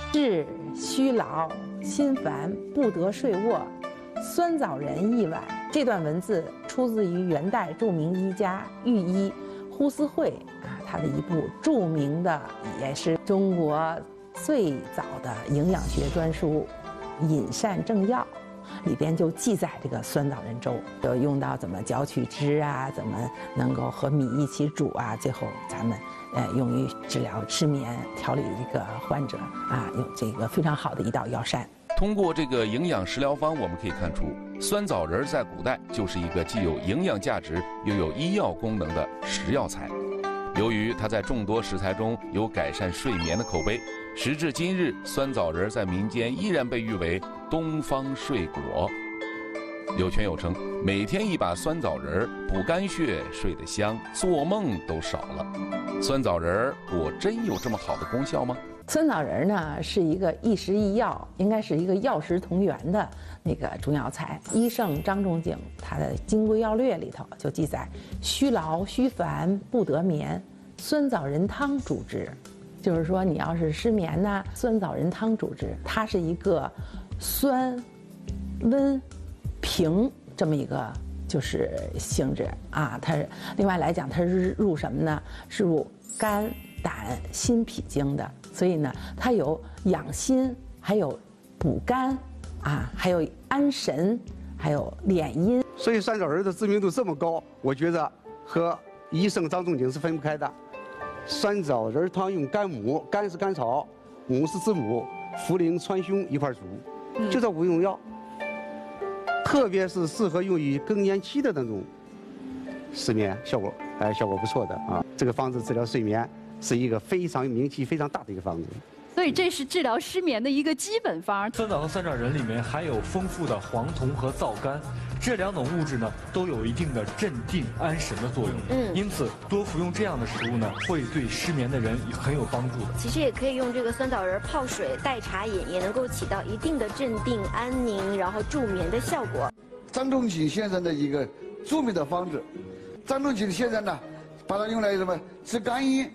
治虚劳心烦不得睡卧，酸枣仁一碗。这段文字出自于元代著名医家御医呼思慧他的一部著名的，也是中国最早的营养学专书《饮膳正要》。里边就记载这个酸枣仁粥，有用到怎么搅取汁啊，怎么能够和米一起煮啊，最后咱们用于治疗失眠、调理一个患者啊，有这个非常好的一道药膳。 通过这个营养食疗方，我们可以看出，酸枣仁在古代就是一个既有营养价值又有医药功能的食药材。由于它在众多食材中有改善睡眠的口碑，时至今日，酸枣仁在民间依然被誉为东方睡果。有权有称，每天一把酸枣仁补肝血，睡得香，做梦都少了。酸枣仁果真有这么好的功效吗？ 酸枣仁呢是一个一食一药，应该是一个药食同源的那个中药材。医圣张仲景他的《金匮要略》里头就记载：虚劳虚烦不得眠，酸枣仁汤主之。就是说，你要是失眠呢，酸枣仁汤主之，它是一个酸、温、平这么一个就是性质啊。它是另外来讲，它是入什么呢？是入肝、胆、心、脾经的。所以呢，它有养心，还有补肝啊，还有安神，还有敛阴。 所以酸枣仁的知名度这么高，我觉得和医圣张仲景是分不开的。酸枣仁汤用干母，干是甘草，母是知母，茯苓、川芎一块煮，就这5用药，特别是适合用于更年期的那种失眠，效果不错的啊。这个方子治疗睡眠是一个非常名气非常大的一个方子。 所以这是治疗失眠的一个基本方。 酸枣和酸枣仁里面含有丰富的黄酮和皂苷，这2种物质呢都有一定的镇定安神的作用。因此多服用这样的食物呢，会对失眠的人很有帮助的。 其实也可以用这个酸枣仁泡水代茶饮，也能够起到一定的镇定安宁，然后助眠的效果。 张仲景先生的一个著名的方子，张仲景先生呢，把它用来什么治肝阴。